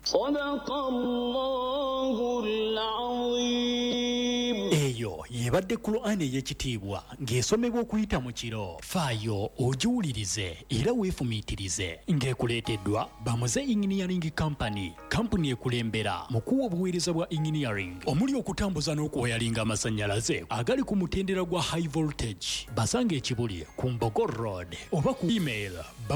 صدق الله العظيم. Eyo yebadde Qur'ani ey'ekitiibwa ng'esomebwa okuyita mu kiro. Faayo ogiwulirize era weefumiitirize ng'ekuleeteddwa Bamuze Engineering Company, kampuni ekulembera mu kuwa obuweereza bwa engineering omuli okutambuza n'okuwayalinga amasannyalaze agali ku mutendera gwa high voltage. Basanga ekibuli ku Mbogo Road oba ku email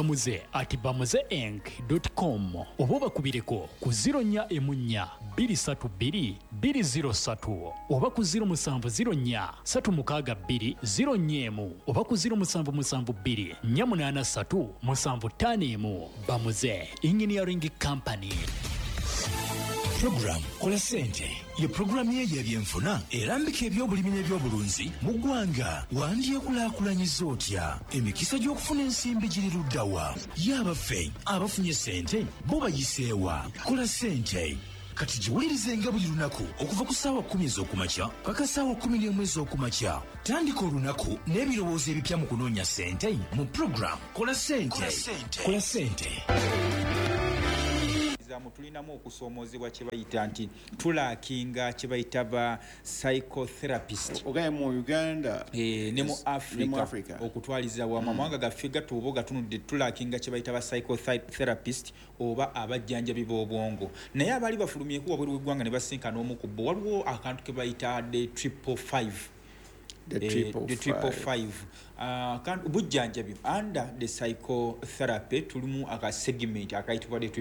bamuze@bamuzeinc.com oba obakubireko ku 0414 232 203 oba ku 0704 362 0 oba ku 0772 483 751. Bamuze Engineering Company. Program Kola Sente ye programu y'ebyenfuna erambika ebyobulimi n'ebyobulunzi mu ggwanga. Wandyekulaakulanyiza otya? Emikisa gy'okufuna ensimbi giri luddawa? Y'abaffe abafunye sente bo bagiseewa? Kola Sente kati giwulirizenga buli lunaku okuva ku ssaawa 10 ez'okumakya paka ssaawa 11 ez'okumakya. Tandika olunaku n'ebirowoozo ebipya mu kunoonya sente mu program Kola Sente. Kola Sente. Tulinamu okusoomozebwa kye bayita nti tulaakinga kye bayita ba psychotherapist ogaye mu Uganda ne mu Africa okutwaliza wamu amawanga gaffe gatuubo gatunudde tulaakinga kye bayita ba psychotherapist oba abajjanjabi b'obwongo. Naye abali bafulumyeku wabweru w'eggwanga ne basinkana omu ku bo waliwo akantu ke bayita the 555. The 555 bujjanjabi under the psychotherapy tulimu aka segment akayitibwa the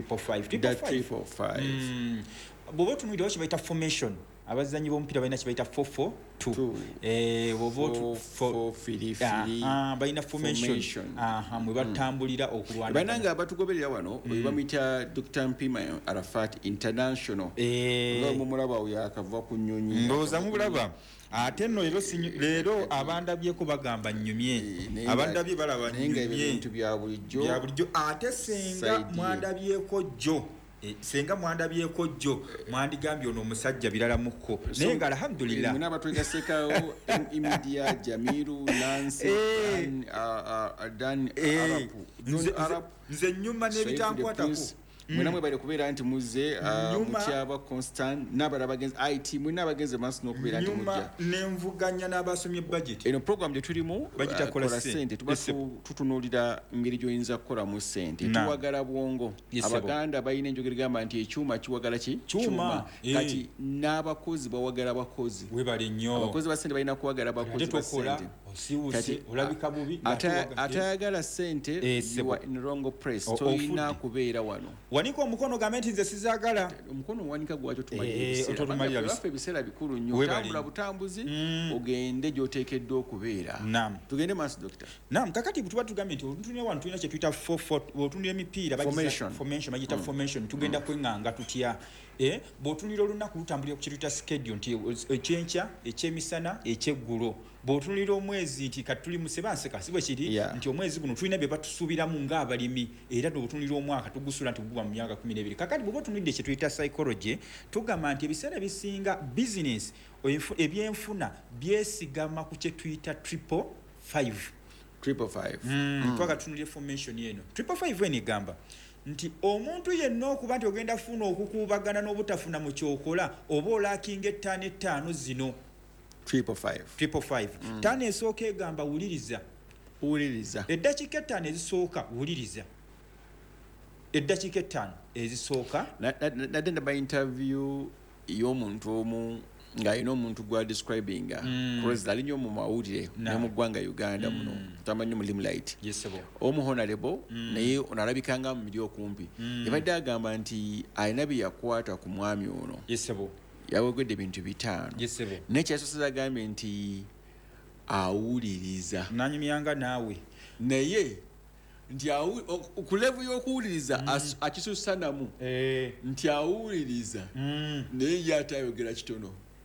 555. Bobo tunulira wa kibayita formation abazanyi b'omupiira balina kibayita 442 bobo 4 balina formation mwe batambulira okulwana bananga abatugoberera wano bamuyita Dr. Mpima Arafat International ngo mulaba uya akava ku nnyonyi ndoza mu bulaba ate nno leero abandabyeko bagamba nnyumye abandabye balaba nnyumye ebintu bya bulijjo ate senga mwandabyeko jjo senga mwandabyeko jjo mwandigambye ono omusajja birala mukko naye nga alhamdulillah muna batwegasekawo Imidia Jamiru Nancy Dan Arab nze nyuma n'ebitankwatako mwena mwe bali kubeera nti muze mukyaba Constant n'abala bagenzi IT mwena abagenzi maso n'okubeera nti mujja n'envuganya n'abasomye budget. Eno program gye tulimu bagita Kola Sente tuba tutunuulira ngeri gy'oyinza kukola mu sente. Tuwagala bwongo. Abaganda balina enjogera egamba nti ekyuma kiwagala ki? Kyuma. Kati n'abakozi bawagala bakozi. Webale nnyo. Abakozi ba sente balina kuwagala bakozi ba sente. Kati olabika bubi atayagala sente you are in wrong place. Toyina kubeera wano. Wanika omukono gamenti nze sizagala omukono wanika gwakyo tumalira biseera bikulu nnyo tambula butambuzi ogende gy'oteekeddwa okubeera. Tugende maaso Doctor. Kakati tuba tugambye nti oluntunira wano tulina kye tuyita oluntunira emipiira formation bagiyita formation tugenda kwenganga tutya bw'otunira olunaku lutambulira ku kye tuyita schedule nti ekyenkya ekyemisana ekyeggulo bw'otunira omwezi nti kati tuli musebanseka si bwe kiri nti omwezi guno tulina bye batusuubiramu ng'abalimi era bw'otunira omwaka tugusula nti guba mu myaka 12. Kakati bw'oba otunidde kye tuyita psychology tugamba nti ebiseera bisinga business ebyenfuna byesigama ku kye tuyita 555. Twagatunira formation yeno 555 eno egamba nti omuntu yenna okuba nti ogenda funa okukuubagana n'obutafuna mu kyokola oba olaakinga ettaano ettaano zino 555 ttaano esooka egamba wuliriza eddakiika ettaano ezisooka wuliriza eddakiika ettaano ezisooka nadde ndaba interview y'omuntu omu ng'alina omuntu gwa describinga Crosby ali nnyo mu mawulire ne mu ggwanga Uganda muno tamanyi mu Limelight omu honorable naye onalabikanga mu miri okumpi yabadde agamba nti alina bye yakwata ku mwami ono yawegedde ebintu 5 nekyasoseza agambye nti awuliriza nanyumyanga naawe naye nti ku level y'okuwuliriza akisusanamu nti awuliriza naye ye atayogera kitono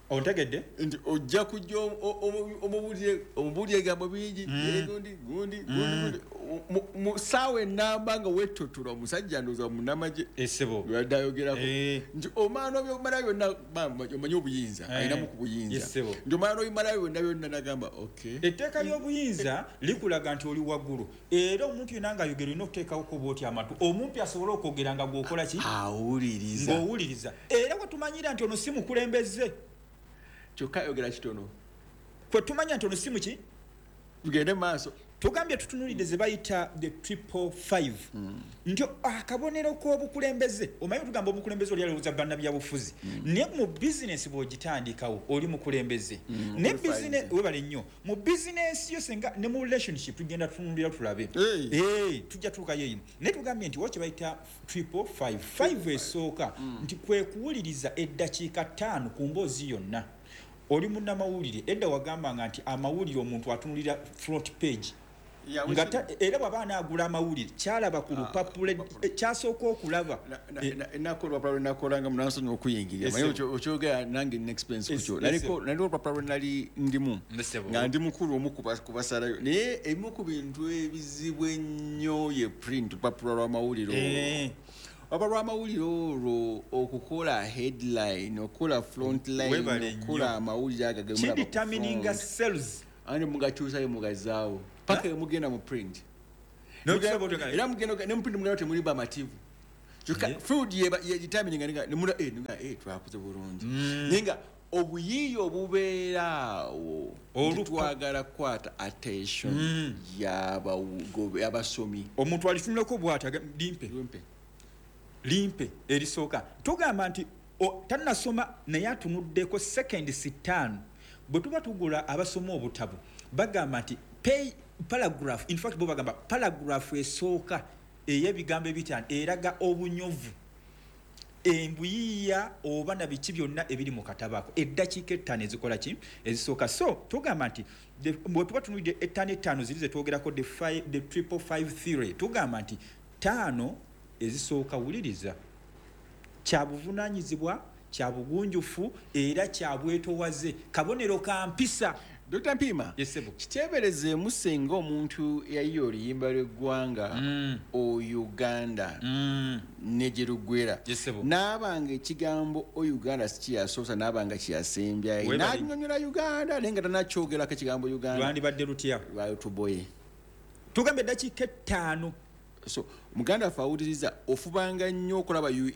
ontegedde nti ojja kujja omubulire egambo bingi gundi mu ssaawa ennamba nga wettotola omusajja ndooza munnamagye essebo lwadde ayogerako nti omwana byomala byonna omanyi obuyinza alinamu ku buyinza nti omwana obimala byonna nagamba okay. Etteeka ly'obuyinza likulaga nti oli waggulu era omuntu yonna ng'ayogera olina okuteekawo kuba oti amatu omuntu asobole okwogera nga gw'okola ki ng'owuliriza era bwe tumanyira nti ono si mukulembeze kyokka ayogera kitono kwe tumanya nti ono si muki tugende maaso tugambye tutunulidde ze bayita the 555 nti akabonero k'obukulembeze omanyi tugamba omukulembeze oli alowooza bannabyabufuzi naye mu bizinesi bw'ogitandikawo oli mukulembeze ne bizinesi webale nnyo mu bizinesi yo senga ne mu relationship tugenda tutunulira tulabe tujja tuukayo eyo naye tugambye nti wokye bayita 555 esooka nti kwe kuwuliriza eddakiika 5 ku mboozi yonna oli munnamawulire edda wagambanga nti amawulire omuntu atunulira front page era bw'aba anaagula amawulire kyalaba ku lupapula kyasooka okulaba nakolanga munansonyi okuyingirira manyi okyogera nange nexpense kukyo naliko olupapula lwe nali ndimu nga ndi mukulu omu kubasalayo naye ebimu ku bintu ebizibu ennyo ye print lupapula lw'amawulire Wapa lw'amawulire olwo okukola headline okukola front line okukola amawulire agagemula determining cells ani mugakyusayo mugazaawo paka mugenda mu print era mugenda ne mu print mugenda temuli bamativu kyokka food ye determining nga nemula twakuze bulungi nenga obuyiiyo obubeeraawo twagala kukwata attention y'abasomi omuntu alitunuleko bw'ata limpe erisooka tugamba nti tannasoma naye atunuddeko seconds 5 bwe tuba tugula abasoma obutabo bagamba nti pay paragraph in fact bo bagamba paragraph esooka ey'ebigambo ebitano eraga obunyovu embuyiya oba na biki byonna ebiri mu katabako eddakiika 5 ezikola ki ezisooka so tugamba nti bwe tuba tunulidde 5 ziri ze twogerako the 555 theory tugamba nti 5 ezisooka wuliriza kya buvunaanyizibwa kya bugunjufu era kya bwetowaze kabonero ka mpisa Dr. Mpima kiteeberezeemu senga omuntu yayiye oluyimba lw'eggwanga o Uganda ne gye luggwera n'abanga ekigambo o Uganda si kyeyasoosa n'abanga kyeyasembyayo n'anyonnyola Uganda naye nga tannakyogerako ekigambo Uganda lwandibadde lutya lwayotuboye tugambe eddakiika 5 so muganda waffe awuliriza ofubanga nnyo okulaba you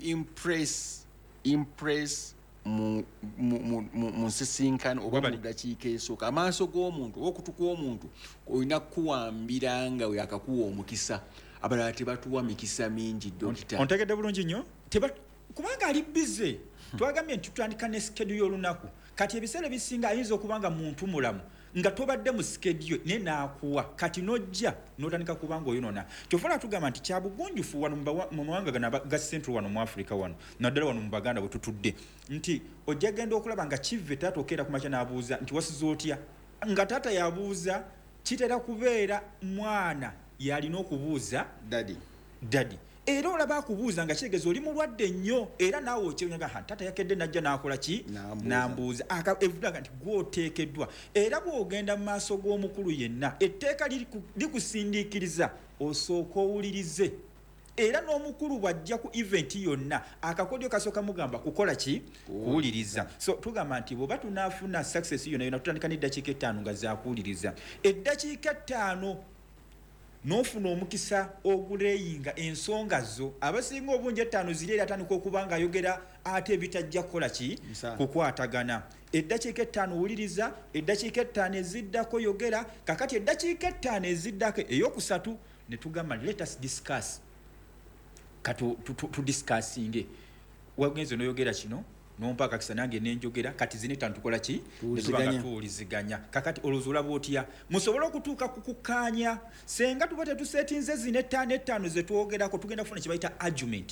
impress mu nsisinkano oba mu ddakiika esooka amaaso g'omuntu oba okutu kw'omuntu olina kukuwambira nga we akakuwa omukisa abalala tebatuwa mikisa mingi dokita ontegedde bulungi nnyo kubanga ali bize twagambye nti tutandika ne schedule y'olunaku kati ebiseera ebisinga ayinza okuba nga muntu mulamu nga tobadde mu schedule ne naakuwa kati nojja n'otandika kubanga oyonona kyofuna tugamba nti kyabugunjufu wano mu mawanga gano ga central wano mu Africa wano naddala wano mu Baganda bwe tutudde nti ojja genda okulaba nga kive taata okeera ku makya n'abuuza nti wasize otya nga taata yabuuza kitera kubeera mwana yalina okubuuza dadi era olaba akubuuza nga kitegeeza oli mulwadde nnyo era naawe okyenyaga taata yakedde najja n'akola ki n'ambuuza evuga nti gw'oteekeddwa era bw'ogenda mu maaso g'omukulu yenna etteeka likusindiikiriza osooka owulirize era n'omukulu bw'ajja ku event yonna akakodyo kasooka mugamba kukola ki kuwuliriza so tugamba nti bw'oba tunaafuna success yonna tutandika n'eddakiika 5 nga zaakuwuliriza eddakiika 5 n'ofuna omukisa oguleyinga ensonga zo abasinga obungi 5 ziri era atandika okuba nga ayogera ate ebitajja kukola ki kukwatagana eddakiika 5 wuliriza eddakiika 5 eziddako yogera kakati eddakiika 5 eziddako ey'okusatu ne tugamba let us discuss tudiscassinge wagenze n'oyogera kino nompa kakisa nange nenjogera kati zine tantukola ki netubanga tuwuliziganya kakati oluzula bwotya musobole okutuuka kukukanya senga tuba tetusetinze zine 5 ze twogerako tugenda kufuna kibayita argument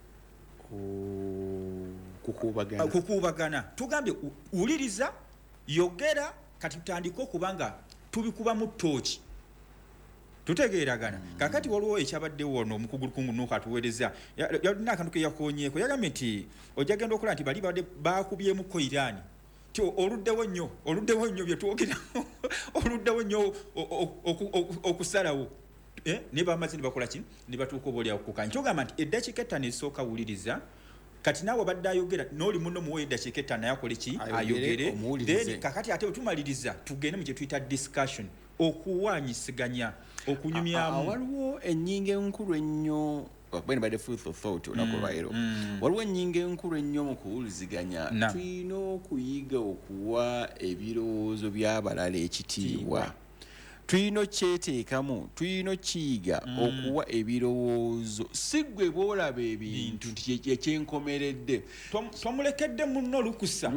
kukubagana tugambye wuliriza yogera kati tutandika okubanga tubikuba mu tooki tutegeeragana kakati waliwo ekyabadde wono omukugulukungu nuko atuweereza yalina akantu ke yakonyeeko yagambye nti ojja genda okola nti bali badde bakubyemu ko Iran tyo oluddewo nnyo byetwogera oluddewo nnyo okusalawo ne bamaze ne bakola ki ne batuuka obaolyawo kukanya kyogamba nti eddakiika ettano esooka wuliriza kati naawe abadde ayogera n'oli muno muwe eddakiika ettano ayakole ki ayogere then kakati ate wetumaliriza tugende mu kye tuyita discussion okuwanyisiganya okunyumyamu waliwo ennyingo enkulu ennyo bakubeni badde food for thought onakolwairo waliwo ennyingo enkulu ennyo mu kuwuliziganya tulina okuyiga okuwa ebirowoozo by'abalala ekitiibwa tulina kyeteekamu tulina kiyiga okuwa ebirowoozo si gwe boolaba ebintu nti ekyenkomeredde tomulekedde munno lukusa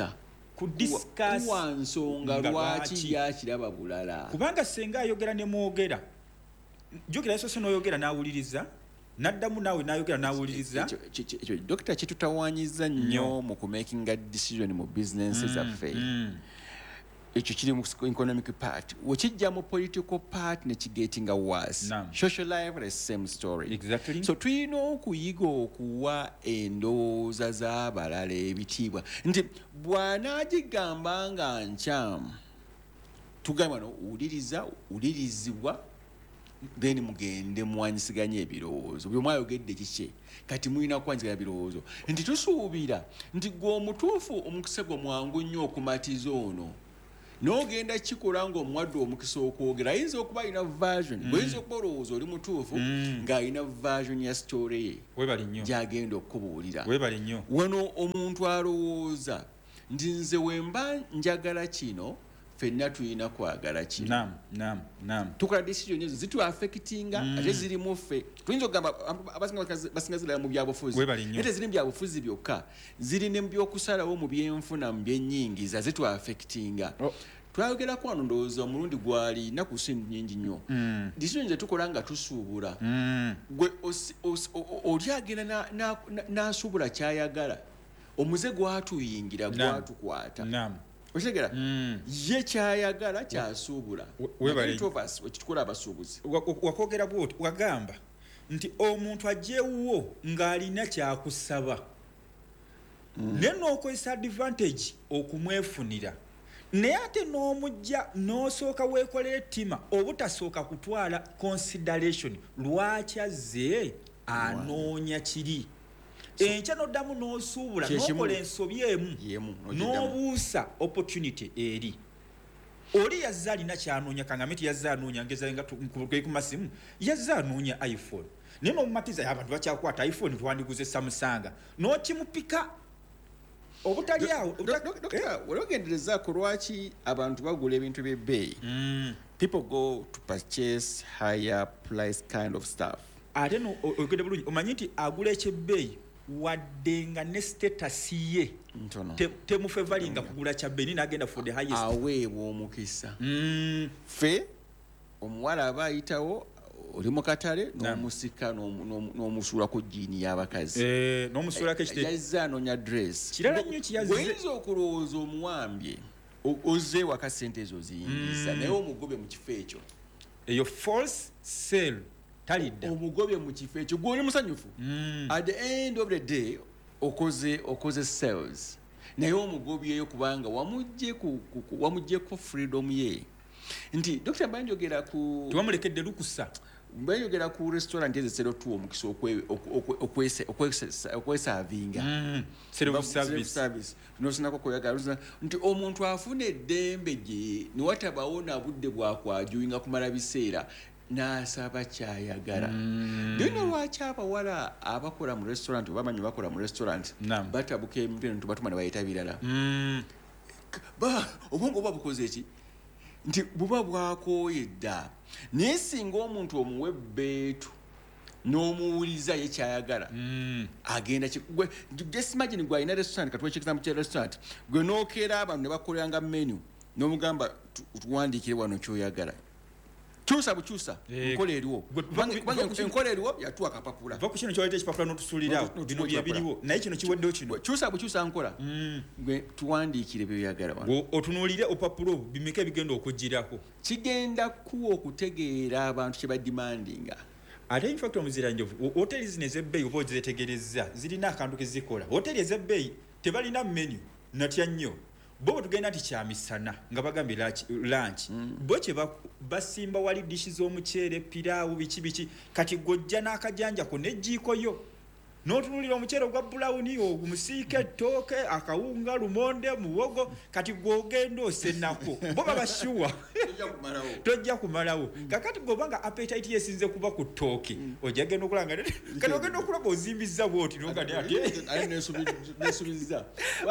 kuwa nsonga lwaki yakiraba bulala kubanga senga ayogera ne mwogera jjukira yasoose n'oyogera n'awuliriza naddamu naawe n'ayogera n'awuliriza ekyo dokita kyetutawanyiza nnyo mu kumakinga decision mu bizinensi zaffe ekyo kiri mu economic part wekijja mu political part nekigetinga was social life the same story exactly. So tulina okuyiga okuwa endowooza z'abalala ebitiibwa nti bw'anaagigamba nga nkyamu tugamba no ulirizibwa then mugende mwanyisiganya ebirowoozo bwe mwayogedde kike kati mulina kwanyisiganya birowoozo nti tusuubira nti gwe omutuufu omukisa gwe mwangu nnyo okumatiza ono n'ogenda kikola ng'omuwadde omukisa okwogera ayinza okuba alina version bweyinza okuba olowooza oli mutuufu ng'alina version ya story ye gy'agenda okubuulira wano omuntu alowooza nti nze wemba njagala kino fenna tulina kwagala kino tukola decision ezo zituaffectinga ate ziri mu ffe tuyinza okugamba basinga zirala mu byabufuzi ate ziri mu byabufuzi byokka ziri ne mu byokusalawo mu byenfuna mu byennyingiza zituaffectinga twayogerako wano ndowooza omulundi gwali nnaku sindu nnyingi nnyo decision zetukola nga tusuubula gwe oli agenda n'asuubula kyayagala omuze gwatuyingira gwatukwata okitegera ye kyayagala kyasuubula wekitukola abasuubuzi wakwogera bwoti wagamba nti omuntu ajjewuwo ng'alina kyakusaba naye n'okozesa advantage okumwefunira naye ate n'omujja n'osooka weekolera ettima obutasooka kutwala consideration lwaki azze anoonya kiri enkya n'oddamu n'osuubula n'okola ensobi emu n'obuusa opportunity eri oli yazze alina kyanoonya kangame ti yazze anoonya ngezaenga ku masimu yazze anoonya iphone naye n'omumatiza abantu bakyakwata iphone twandiguze samusanga n'okimupika obutali awo walogenderezaako lwaki abantu bagula ebintu by'ebbeeyi people go to purchase higher price kind of stuff ate ogede bulungi omanyi nti agula ekyebbeeyi wadde nga ne status ye temufevalinga kugula kya bbeeyi n'agenda for the highest aweebwa omukisa ffe omuwala aba ayitawo oli mu katale n'omusika n'omusuulako jiini y'abakazi n'omusuulako ekite yazze anoonya dress kirala nnyo kiyazze oyinza okulowooza omuwambye ozze waka ssente ezo ziyingiza naye omugobye mu kifo ekyo eyo false sale talidda omugobye mu kifo ekyo gw'oli musanyufu at the end of the day okoze sales naye omugobyeyo kubanga wamuggyeko freedom ye nti Dr. Banjogera ku tuwamulekedde lukusa bayogera ku restaurant ezisero tuwa omukisa okwesavinga service nosinako koyagala nti omuntu afuna eddembe gye niwatabawo na budde bwakwajuinga kumala biseera n'asaba kyayagala dino lwaki abawala abakola mu restaurant oba bamanyi bakola mu restaurant batabuka emitwe tubatuma ne bayita birala obwongo oba bukoze eki nti buba bwakooye dda naye singa omuntu omuwa ebbeetu n'omuwuliza ye kyayagala agenda just imagine gwe alina restaurant katuwa ekizamu kya restaurant gwe n'okeera abantu ne bakoleranga menu n'omugamba tuwandiikire wano kyoyagala kyusa bukyusa enkola eriwo enkola eriwo yatuwa akapapula va ku kino kyoleta ekipapula n'otusuulirawo bino byebiriwo naye kino kiweddewo kino kyusa bukyusa nkola gwe tuwandiikire byoyagala otunuulire opapula obwo bimeka ebigenda okugirako kigenda kuwa okutegeera abantu kye badimandinga ate infact omuzira njovu hoteli zino ez'ebbeeyi oba ozetegerezza zirina akantu ke zikola hoteli ez'ebbeeyi tebalina menu natya nnyo bo tugenda nti kyamisana nga bagambye lunch bo kye basimba wali dishi z'omuceere piraawu biki kati gojja n'akajanja ko n'ejjiiko yo n'otunulira omuceere ogwa bulawuni ogumusiike ttooke akawunga lumonde muwogo kati gwogenda osennako bo babashuwa tojja kumalawo kakati gobanga appetite yesinze kuba ku ttooke ojja genda okulanga kati ogenda okulaba ozimbiza bwoti nogandi ati nesubiza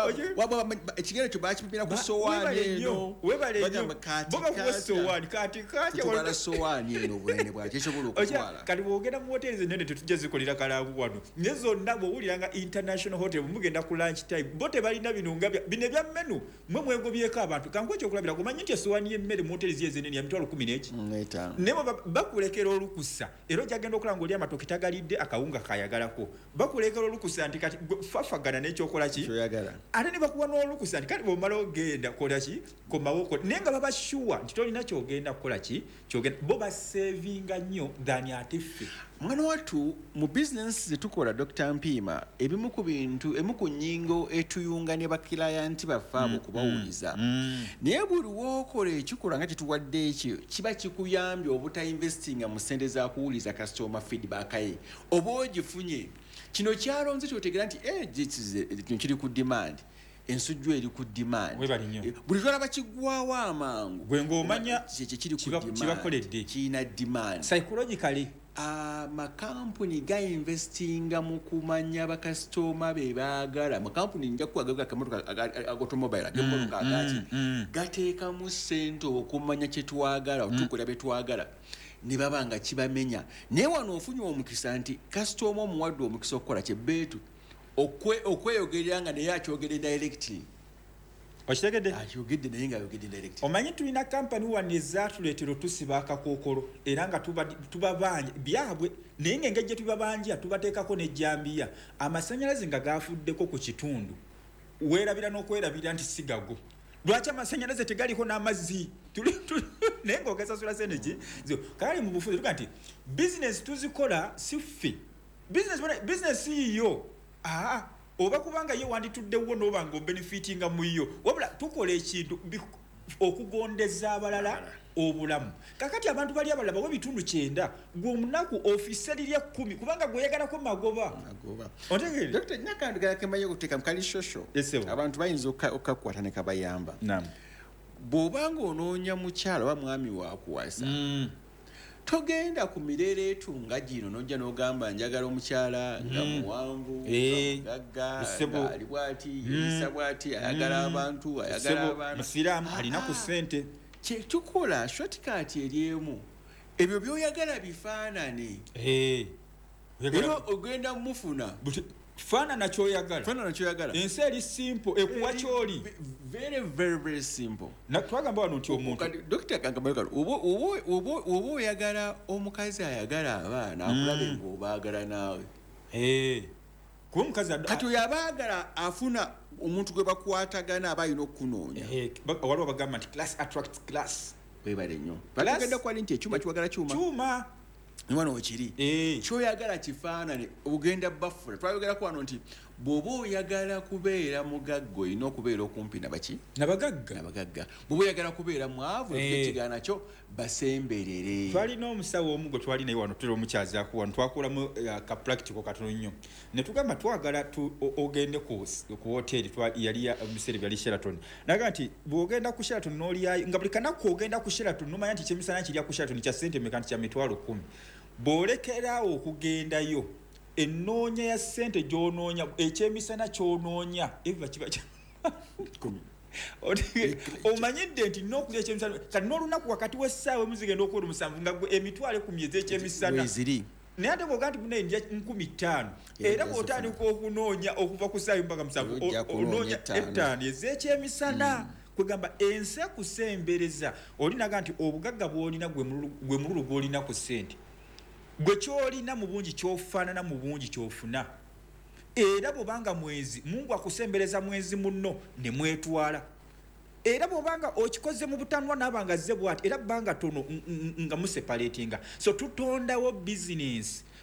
ekigere kyo bakipimira ku sowaani eno webale nnyo bo bakuwa sowaani kati tutwala sowaani eno obunene bwakyo ekyobola okutwala kati bwogenda mu hoteli zennene tetujja zikolera kalaabu wano zonna bwowuliranga international hotel mugenda ku lunch time bo tebalina binunga bino ebya menu mwe mwegobyeko abantu kankuwa ekyokulabira kumanyi nti esowaani y'emmere mu hoteli ziyezeneni ya mitwalo 11 nebo bakulekera olukusa era ojagenda okulanga oli amatooke tagalidde akawunga kayagalako bakulekera olukusa nti kati fafagana n'ekyokola ki ate ne bakuwa n'olukusa nti kati bwomala ogenda kola ki komawoko naye nga babashuwa nti tolina kyogenda kukola ki kyogenda bo basevinga nnyo dhani ate ffe mwana wattu mu business zetukola Dr. Mpiima ebimu ku bintu emu ku nnyingo etuyunga ne bakilayanti baffe abo kubawuliza naye buli wookola ekikola nga tetuwadde ekyo kiba kikuyambye obutainvestinga mu ssente za kuwuliza customer feedback ye oba ogifunye kino kyalonze kyotegera nti kino kiri ku demand ensujju eri ku demand buli lwalaba kiggwawo amangu gwe ng'omanya kiri ku kibakoledde kiina demand psychologically amakampuni gainvestinga mu kumanya bakasitoma be baagala amakampuni nja kuwagaga akamotoka automobile agemotoka agaki gateekamu ssente okumanya kye twagala otukola bye twagala ne baba nga kibamenya naye wano ofunye omukisa nti kasitoma omuwadde omukisa okukola kyebbeetu okweyogerera nga naye akyogere directly okitegedde akyogedde naye nga ayogedde direct omanyi tulina kampani wano ezaatuleetera otusiba akakookolo era nga tubabanja byabwe naye ng'engeri gye tubabanja tubateekako n'ejjambiya amasannyalaze nga gaafuddeko ku kitundu weerabira n'okwerabira nti sigago lwaki amasannyalaze tegaliko n'amazzi naye ng'ogesasula senegi kale mu bufuzi tuga nti bizinesi tuzikola si ffe bizinesi yiyo oba kubanga ye wandituddewo n'oba ng'obenefitinga mu yo wabula tukola ekintu okugondeza abalala obulamu kakati abantu bali abalala bawe bitundu 9 gwe omunaku ofiseri lya 10 kubanga gweyagalako magoba otegere Dr. Nyakandi gakemaye okuteeka mukali shosho abantu bayinza okakwata ne kabayamba bw'obanga onoonya mukyala oba mwami waakuwasa togenda ku mireereetu nga gino nojja n'ogamba njagala omukyala nga muwanvu gagga ali bw'ati yeyisa bw'ati ayagala abantu ayagala abaana musiraamu alina ku ssente kyetukola shortcut eri emu ebyo by'oyagala bifaanane era ogenda mufuna faanana kyoyagala ensi eri simple ekuwa kyoli very simple twagamba wano nti omuntu Dr. Kankamayokalo oba oyagala omukazi ayagala abaana akulabe ng'obaagala naawe kuba omukazi kati oyo abaagala afuna omuntu gwe bakwatagana aba alina okukunoonya waliwo bagamba nti class attracts class webale nnyo bagenda kwali nti ekyuma kiwagala kyuma wano wekiri kyoyagala kifaanane ogenda bafula twayogerako wano nti bw'oba oyagala kubeera mugagga olina okubeera okumpi nabagagga bw'oba oyagala kubeera mwavu ekigaana kyo basemberere twalina omusawo omu gwe twali naye wano tutera omukyazaako wano twakolamu ka practical katono nnyo ne tugamba twagala ogende ku hoteri yali mubiseera byali Sheraton naga nti bw'ogenda ku Sheraton n'oliyayo nga buli kanaku ogenda ku Sheraton nomanya nti kyemisana kirya ku Sheraton kya ssente meka nti kya mitwalo 10 bw'olekeraawo okugendayo ennoonya ya ssente gy'onoonya ekyemisana ky'onoonya eva kiba omanyidde nti n'okulya ekyemisana kati n'olunaku wakati w'essaawa emuzigenda okuwera 7 nga emitwalo 10 ez'ekyemisana naye ate bw'oga nti munaye ndya 15 era bw'otandika okunoonya okuva ku ssaawa mpaka 7 onoonya 5 ez'ekyemisana kwegamba ensi ekusembereza olinaga nti obugagga bw'olina gwe mululu gw'olina ku ssente gwe kyolina mu bungi kyofaanana mu bungi kyofuna era bw'obanga mwezi Mungu akusembereza mwezi muno ne mwetwala era bw'obanga okikoze mu butanwa n'abanga azze bw'ati era bbanga tono nga museparatinga so tutondawo bizinesi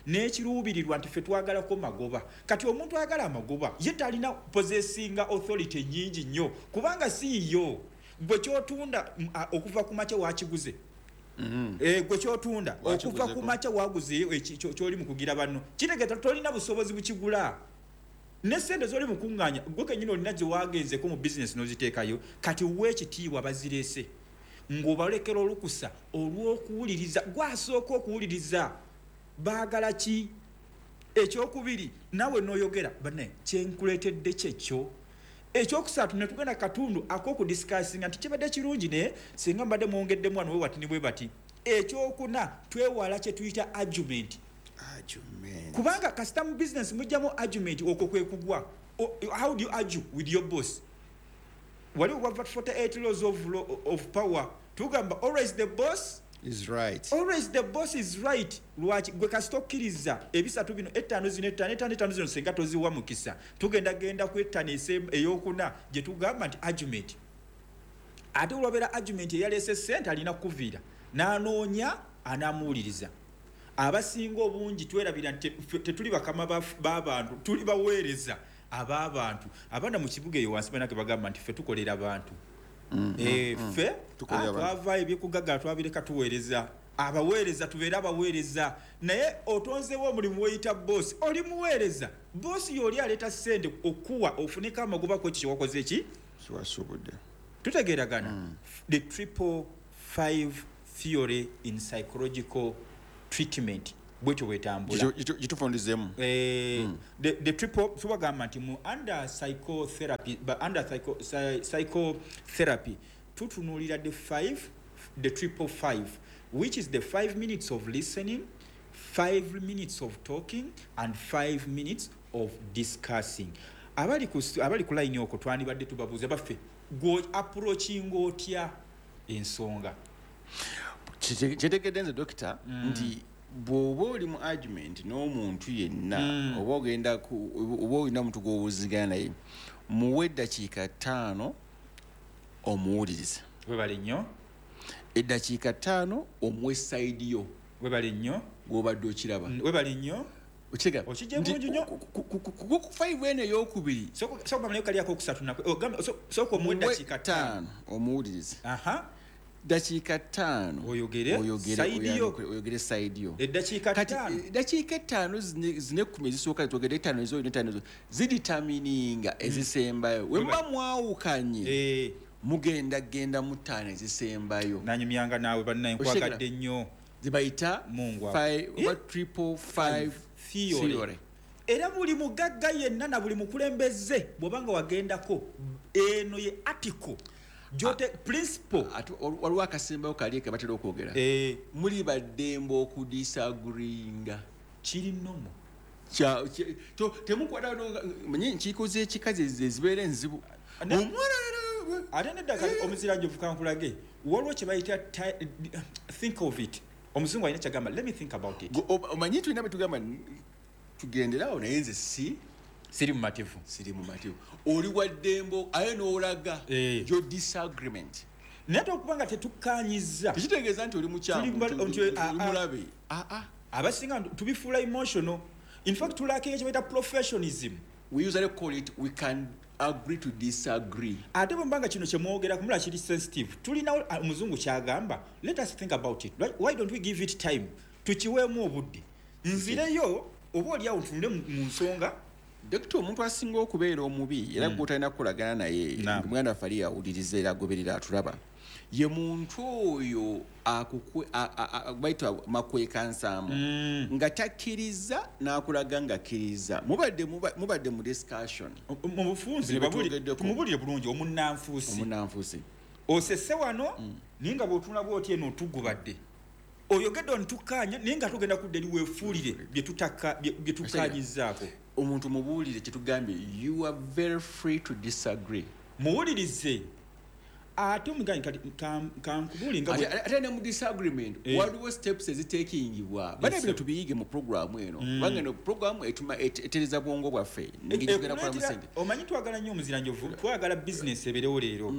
n'ekiruubirirwa nti ffe twagalako magoba. Kati omuntu ayagala amagoba ye talina possessinga authority nnyingi nnyo kubanga si yo. Gwe kyotunda okuva ku makya wakiguze. Gwe kyotunda okuva ku makya waguze kyoli mu kugira banno. Kitegeeza tolina busobozi bukigula. Nesende zoli mukunganya gwe kenyino olina gye wagenzeko mu business n'oziteekayo kati weekitiibwa bazirese ng'obalekera olukusa olw'okuwuliriza gwasooka okuwuliriza baagala ki ekyokubiri nawe n'oyogera banne kyenkuleetedde kyekyo ekyokusatu ne tugenda katundu ak'okudisikasinga nti kibadde kirungi naye singa mbadde mwongeddemu wano we wati ne bwe bati ekyokuna twewala kye tuyita argument kubanga kasita mu business mujjamu argument okwo kwe kugwa. How do you argue with your boss? Wali wava 48 laws of power tugamba always the boss is right. Always the boss is right. Lwaki gwe kasita okkiriza ebisatu bino ettaano zino senga toziwa mukisa tugenda kwettana eyokuna gye tugamba nti argument ate olwabeera argument eyaleese ssente alina kuviira n'anoonya anamuwuliriza. Abasinga obungi twerabira nti tetuli bakama b'abantu tuli baweereza ab'abantu. Abaana mu kibuga eyo wansi banake bagamba nti ffe tukolera abantu. Ffe twava ebyekugaga twabireka tuweereza abaweereza tubeere abaweereza naye otonzeewo omulimu weyita boss oli muweereza boss yoli aleeta ssente okuwa ofuneka amagoba ku ekyo kyewakoze eki kiwasubudde. Tutegeeragana. The 555 theory in psychological treatment bwetyo bwetambula gitufundizemu the triple tubagamba nti mu under psychotherapy tutunuulira the 555 which is the 5 minutes of listening, 5 minutes of talking and 5 minutes of discussing. Abali ku line okwo twandibadde tubabuuza baffe go approaching otya ensonga kyetegeddde nze dokita nti bw'oba oli mu argument n'omuntu yenna oba olina omuntu gw'obuuzigana naye muwe eddakiika 5 omuwuliriza. Webale nnyo. Eddakiika 5 omuwe sayidi yo. Webale nnyo. Gw'obadde okiraba. Webale nnyo. Okigaba okijje bulungi nnyo ku 5 eno ey'okubiri sooka bamaleyo kali ak'okusatu sooka omuwe eddakiika 5 omuwuliriza. Dakiika 5 oyogere sayidi yo. Eddakiika 5 dakiika 5 zine 10 ezisooka twogere 5 ezo ne 5 ezo ziditamininga ezisembayo wemba mwawukanye mugenda mu 5 ezisembayo. Nanyumyanga naawe bannaye nkwagadde nnyo zibayita 555 theory. Era buli mugagga yenna na buli mukulembeze bw'obanga wagendako eno ye article jote principle waliwo akasembayo kali ke batera okwogera muli baddembe okudisagringa kiri nomo temukwata manyi nkikoze ekikazi ezibeera enzibu ate nedda kali omuzira gyovukankulage waliwo kye bayita think of it. Omuzungu alina kyagamba let me think about it. Omanyi tulina betugamba tugenderawo naye nze siri mumativu oli waddembo aye n'olaga your disagreement naye okubanga tetukkanyiza tekitegeeza nti oli mukyamulabe abasinga tubifuula emotional. In fact tulakinga kyebaita professionalism. We usually call it we can agree to disagree. Ate bwembanga kino kyemwogera kumula kiri sensitive tulina omuzungu kyagamba let us think about it. Why don't we give it time tukiweemu obudde nzireyo oba oliawo tunule mu nsonga. Dokita omuntu asinga okubeera omubi era gw'otalina kukolagana naye mwana waffe ali awuliriza era agoberera atulaba ye muntu oyo bayita makwekansaamu nga takkiriza n'akulaga nga akkiriza mubadde mu discussion mu bufunzi tumubulire bulungi omunnanfuusi osesse wano naye nga bw'otunula bw'oti eno otugubadde oyogedde ontukkaanya naye nga tugenda kudda eri weefuulire bye tukkaanyizaako. Omuntu mubuulire kyetugambye you are very free to disagree. Muwulirize ate omuganyi kankubuulinga ate ne mu disagreement waliwo steps ezitekingibwa bana bino tubiyige mu programu eno kubanga eno programu etereza bwongo bwaffe omanyi twagala nnyo omuziranjovu twagala business eberewo leero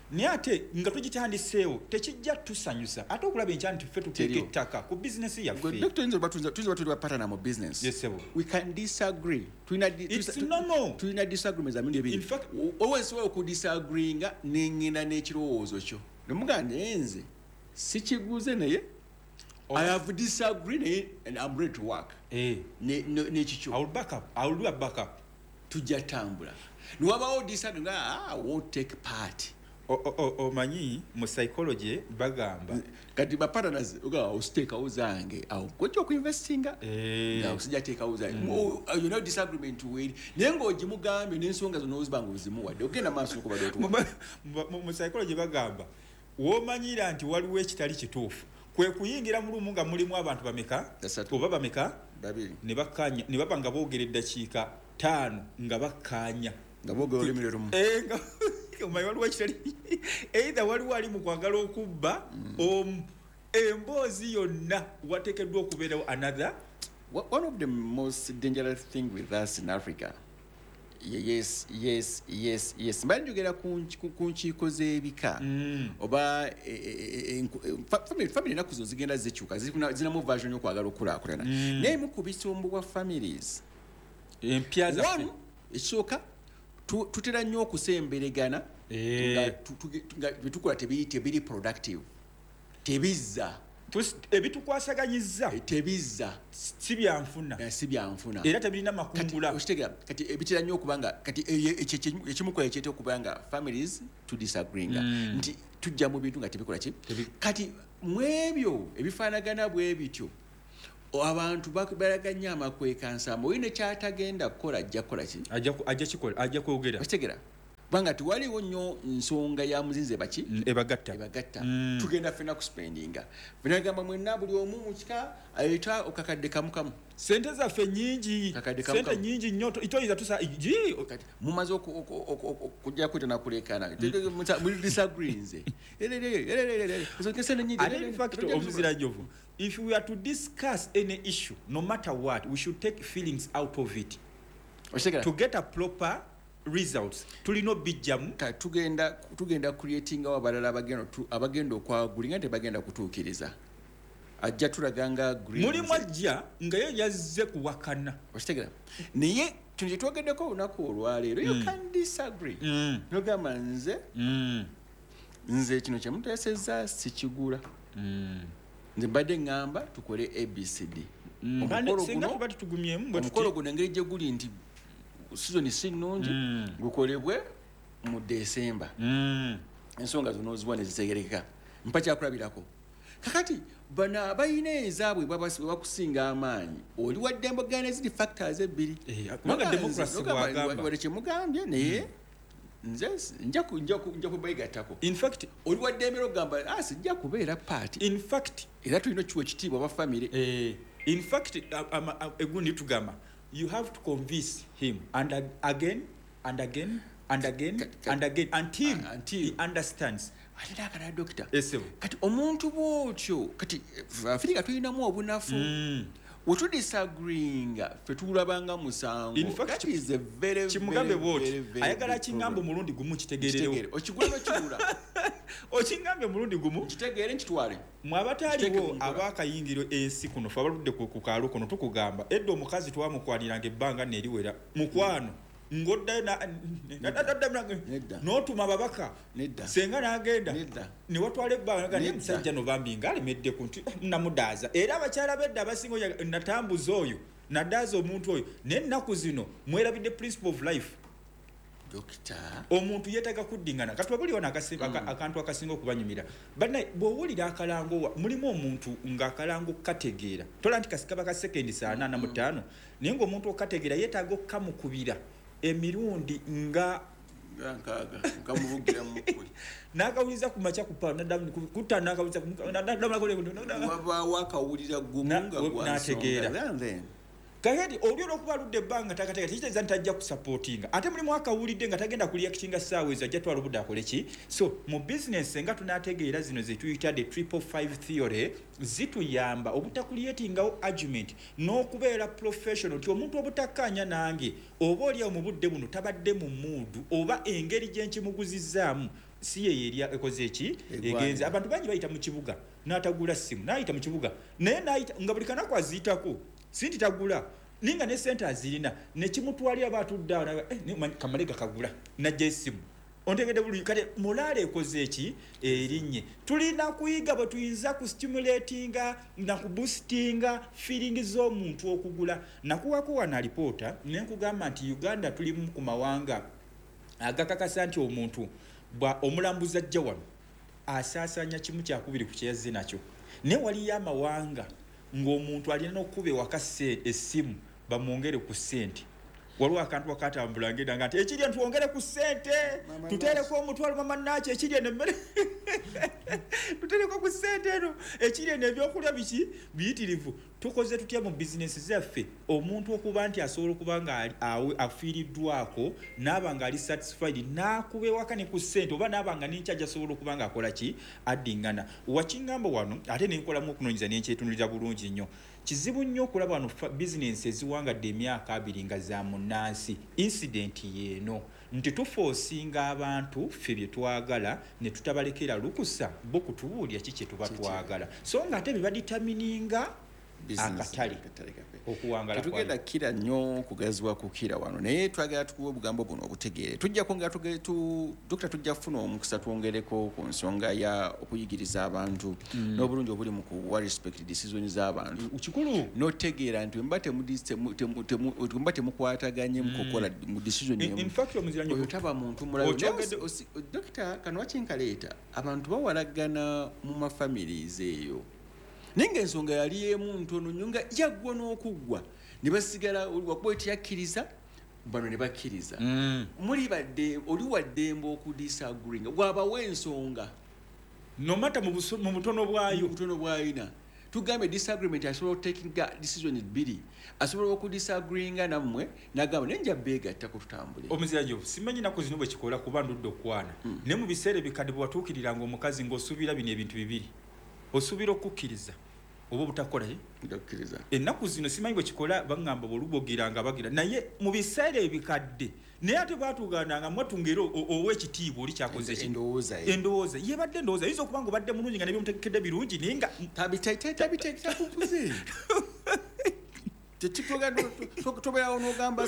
Niate nga tugitandiseewo tekijja tusanyusa ate okulaba enkya nti ffe tuteeka ettaka ku bizinesi yaffe. Dr. Tuyiza batuli partner mu business. Yes, sir. We can disagree. It's normal. Tulina disagreements amirundi ebiri. In fact, always we ku disagree nga nengina n'ekirowoozo kyo. Nemuganda enze sikiguze naye I have disagreed and I'm ready to work. N'ekikyo. I will do a backup. Tujja tambula. Niwabawo disagree I won't take part. Omanyi mu psychology bagamba kati ba partners stake awuzange awo kujja okuinvestinga nga usijja take awuzange you know disagreement with nengo ogimugambe n'ensonga zino ozibanga ozimuwadde ogenda maaso ko badoto mu psychology bagamba womanyira nti waliwo ekitali kituufu kwe kuyingira mu lumu nga mulimu abantu bameka oba bameka babiri ne bakanya ne babanga boogera eddakiika 5 nga bakanya nga boogera olulimi lumu waliwo ekitali either waliwo ali mu kwagala okubba emboozi yonna wateekeddwa okubeerawo another. One of the most dangerous thing with us in Africa, yes mbali njogera ku nkiiko z'ebika oba family enaku zo zigenda zikyuka zinamu version y'okwagala okulaakulana naye mu ku bisumbu bwa families empya zaffe ekisooka tutera nnyo okusemberegana nga bitukola tebiri productive tebizza ebitukwasaganyizza tebizza si byanfuna era tebirina makungula kati ebitera nnyo okubanga kati ekimukola ekyete okubanga families to disagree nti tujja mu bintu nga tebikola ki kati mu ebyo ebifaanagana bwe bityo abantu balaganya amakweka nsamba oyine kyatagenda kukola ajja kukola ki ajja kwogera okitegera banga tiwaliwo nnyo nsonga ya muzinze baki ebagatta tugenda fena kuspendinga binagamba mwenna buli omu mu kika ayita okakadde kamukamu sente zaffe nyingi sente nyingi nnyo itoyiza tusa mumaze okujja kwita nakulekana muri disagrees omuzira jovu if we are to discuss any issue no matter what we should take feelings out of it to get a proper results tulino bijjamu tugenda creating abalala abagenda okwagulinga tebagenda kutuukiriza ajja tulaganga mulimu ajja nga ye yazze kuwakana okitegera naye kino kyetwogeddeko olunaku olwaleero you can disagree nogamba nze kino kyemuteesezza sikigula nze mbadde ngamba tukole abcd omukolo guno engeri gye guli nti season si nnungi gukolebwe mu December ensonga zino zibone zitegereka mpa kyakulabirako kakati bana bayina ezaabwe bakusinga amaanyi oli wadde mbogana ziri factors ebbiri kubanga democracy wagamba kyemugambye naye nze nja kubayigattako in fact oli wadde emero gamba sijja kubeera party in fact era tulina kiwa ekitiibwa ba family in fact egundi tugamba you have to convince him and again and again and again and again until he understands. Alina doctor. Kati omuntu bwotyo kati Afrika tulinamu obunafu. Wetu disagreeing fetulabanga musango. In fact that is a very chimugambe bwoti ayagala kingambo mulundi gumu kitegererewo. Okigula chibula. Okingambe mulundi gumu kitegere nkitwale. Mwabataliwo abakayingiro ensi kuno fabaludde ku kaalo kuno tukugamba eddo omukazi twamukwaliranga ebbanga neriwera mukwano ngodda n'otuma babaka senga n'agenda ne watwala ebbanga ne musajja novambi ng'alemedde ku nti namudaaza era abakyala bedda abasinga natambuza oyo nadaaza omuntu oyo n'ennaku zino mwerabidde principle of life Doctor omuntu yetaga kuddingana katwa buli wana akantu akasinga okubanyumira bana bwowulira akalango mulimu omuntu nga akalango kategeera tola nti kasikaba ka second saa 45 naye ng'omuntu okategeera yetaga okkamukubira emirundi nga nkamuvugira mukuli nakawuliza kumacha kupa kuta nakawuliza waba wakawulira gumunga nategeera Kakati olyo okuba ludde banga takataka tikiteza ntajja kusupportinga ate mulimu akawulidde nga tagenda kureactinga saawe ezajja twala budde akole ki so mu business nga tunategeera zino ze tuyita the 555 theory zituyamba obutakuliyetingawo argument n'okubeera professional ti omuntu obutakkaanya nange oba oliawo mu budde buno tabadde mu muudu oba engeri gyenkimuguzizaamu si ye yeri ekoze eki egenze abantu bangi bayita mu kibuga n'atagula simu n'ayita mu kibuga naye n'ayita nga buli kanaku aziitako sinti tagula ninga ne sente azirina ne kimutwalira batudda kamalega kagula najja esimu ontegede buli kale mulale ekoze eki erinye tulina kuyiga bwe tuyinza ku stimulatinga na ku boostinga feeling z'omuntu okugula nakuwako wana reporter nenkugamba nti Uganda tuli mu kumawanga agakakasa nti omuntu bwa omulambuza ajja wano asaasanya kimu kyakubiri ku kyeyazze nakyo ne waliyo amawanga ng'omuntu alina okuba ewaka essimu bamwongere ku ssente waliwo akantu wakatambula ngenda nti ekirya tuwongere ku ssente tutereko omutwalo mama nakyo ekirya nemmere tutereko ku ssente eno ekirya nebyokulya biki biyitirivu tukoze tutya mu bizinesi zaffe omuntu okuba nti asobola okuba nga afiiriddwako n'aba nga ali satisfied n'akuba ewaka ne ku ssente oba n'aba nga n'enkyaja asobola okuba nga akola ki addingana wakingamba wano ate nenkolamu okunoonyeza n'enkyetunulira bulungi nnyo kizibu nnyo okulaba wano bizinesi eziwangadde emyaka 2 nga za munnansi incident yeeno nti tufoosinga abantu ffe bye twagala ne tutabalekera lukusa bo kutubuulya kiki tuba twagala so nga ate bebaditamininga akatale okuwangala tugenda kira nnyo kugazibwa kukira wano naye twagala tukuwa obugambo buno obutegeere tujja kwongera dokita tujja kufuna omukisa twongereko ku nsonga ya okuyigiriza abantu n'obulungi obuli mu kuwa respect decision z'abantu kikulu n'otegeera nti mba temukwataganye mu kukola mu decision oyo taba muntu mulayo dokita kano wakinkaleeta abantu bawalagana mu mafamilies eyo ninga ensonga yali emu ntono nyunga yaggwa n'okuggwa ne basigala wakuba tiyakkiriza bano ne bakkiriza muli badde oli waddemba okudisagringa bw'abawa ensonga nomata mu butono bwayina tugambe disagreement asobola okutekinga decision bbiri asobola okudisagringa nammwe nagamba nenja beegatta kututambule omuzirajo simanyi nako zino bwe kikola kuba ndudde okwana ne mu biseera ebikadde bwe watuukiriranga omukazi ng'osuubira bino ebintu bibiri osuubira okukkiriza oba obutakola okukkiriza ennaku zino simanyi bwe kikola baŋŋamba bwolubogiranga bagira naye mu biseera ebikadde naye ate bwatugananga mwatungera ow'ekitiibwa oli kyakoze endowooza yebadde endowooza yinza okuba nga obadde mulungi nga nebyomutekedde birungi naye nga tabitakukuze tobeerawo n'ogamba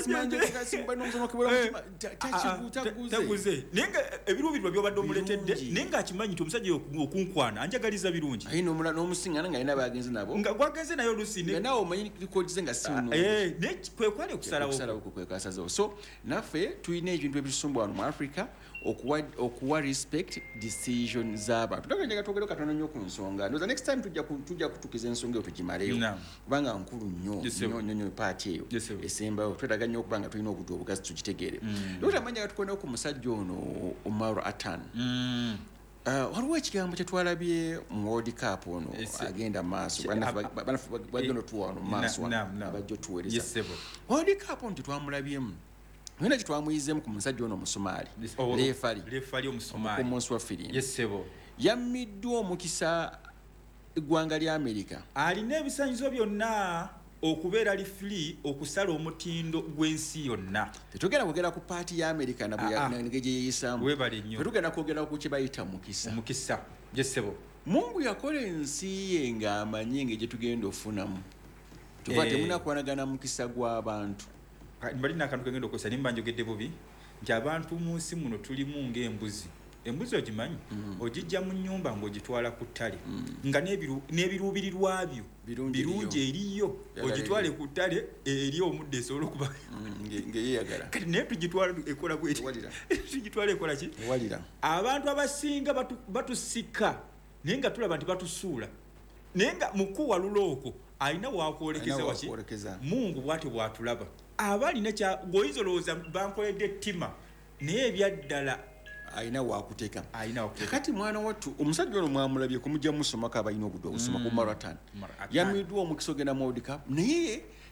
taguze naye nga ebiruubirirwa byobadde omuletedde naye nga akimanyi nti omusajja okunkwana anjagaliza birungi n'omusiŋŋana nga yina bagenze nabo nga gwagenze naye olusi nawe omanyi likodize nga naye kwekwali okusalawo kwekwasazawo so naffe tulina ebintu ebitusumba wano mu africa okuwa respect decision z'abantu tugagenjaga twogere katono nnyo ku nsonga noza next time tujja kutukiza ensonga eyo tugimaleyo kubanga nkulu nnyo paati eyo esembayo twetaga nnyo okuba nga tulina obudde obugazi tugitegeere notamanya gatukonewo ku musajja ono Omar Atan waliwo ekigambo kyetwalabye mu World Cup ono agenda maaso bagenda tuwa wano maaso abajja otuweereza World Cup ono tetwamulabyemu nina kitwamuyizeemu ku musajja ono omusomaali leefali omusomaali omunsi wa firimbi yammiddwa omukisa eggwanga lya Amerika alina ebisanyizo byonna okubeera li free okusala omutindo gw'ensi yonna tetugenda kwogera ku paati ya Amerika nabwe gyeyeeyisaamu tetugenda kwogera ku kye bayita mukisa yesebo Mungu yakola ensi ye ng'amanyi engeri gye tugenda ofunamu tuba temunakwanagana mukisa gw'abantu balina akantu kagenda okozesa nimba njogedde bubi nti abantu mu nsi muno tulimu ng'embuzi embuzi ogimanyi ogijja mu nnyumba ng'ogitwala ku ttale nga n'ebiruubirirwa byo birungi eriyo ogitwale ku ttale eri omudde esobola okuba ng'eyeyagala kati naye tugitwala ekola bweti tugitwala ekola ki abantu abasinga batusika naye nga tulaba nti batusuula naye nga mukuwalula okwo alina wakwolekeza waki Mungu bwate bwatulaba abalina ng'oyinza olowooza bankoledde ettima naye ebyaddala ayina wakuteeka kati mwana wattu omusajja ono mwamulabye kumujja musomako abalina obudde obusoma ku marathon yamiddwa omukisa ogenda mu World Cup naye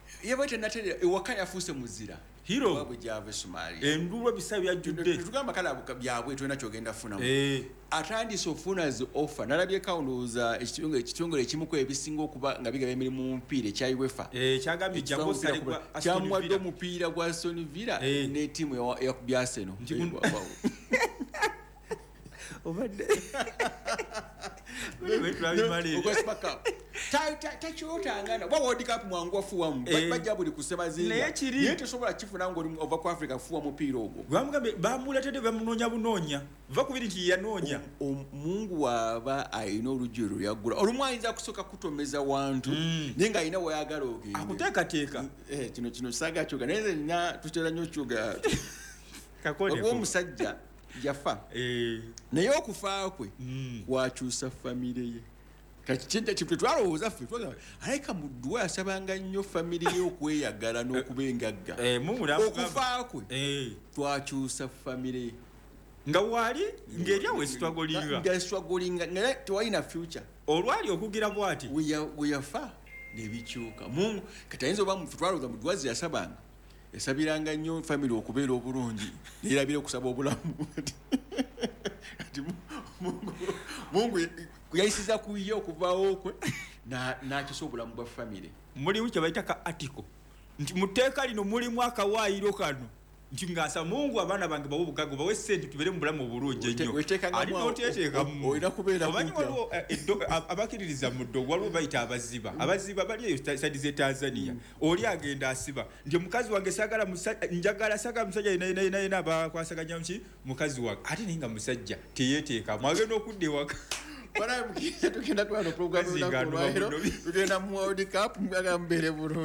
yebate natera ewaka yafuuse muzira hero wabwe jave Somalia endulo bisabi yajjudde tugamba kala byabwe twena kyogenda funa atandise ofuna zi offer nalabye kaunduza ekitongole ekimu ku ebisinga okuba nga bigaba emirimu mu mupiira ekya UEFA kyagambye jambo salibwa kyamwadde omupiira gwa Aston Villa ne tiimu ya Arsenal obadde takyotangana wa World Cup mwangu wafuwamu bajja buli kusema zinga naye tosobola kifuna ng'oli ova ku Africa kufuwa mupiira ogwo bamugambe bamuletedde bamunoonya bunoonya va ku biri nti yanoonya Mungu waba ayina olugero yaggula olumu ayinza kusooka kutomeza wantu naye ng'ayina wayagala ogende akuteekateeka kino saga kyoga naye nze nina tutera nnyo kyoga omusajja yafa naye okufa kwe kwakyusa famire ye kakitwe twalowooza ffe alayika muddu we yasabanga nnyo famire ye okweyagala n'okuba engagga okufa kwe twakyusa famire ye nga waali ng'eryawo esitwagolinga nga tewalina future olwali okugira bw'ati we yafa nebikyuka mungu kati ayinza oba twalowooza mudwazi yasabanga yasabiranga nnyo famire okubeera obulungi neerabira okusaba obulamu mungu yayisiza ku ye okuvaawo kwe n'akisa obulamu bwa famire mulimu kye bayita ka article nti mu tteeka lino mulimu akawaayiro kano nti ngasa mungu abaana bange bawe obugago bawe ssente tubere mu bulamu obulungi ennyo ali n'oteeteekamu olina kubeera omanyi waliwo abakiririza mu ddogo waliwo bayita abaziba bali eyo sadi z'e Tanzania oli agenda asiba nti omukazi wange njagala saagala musajja yena abakwasaganya muki mukazi wange ate naye nga musajja teyeeteekamu agenda okudda ewaka tugenda twano program tugenda mu World Cup mbeere bulungi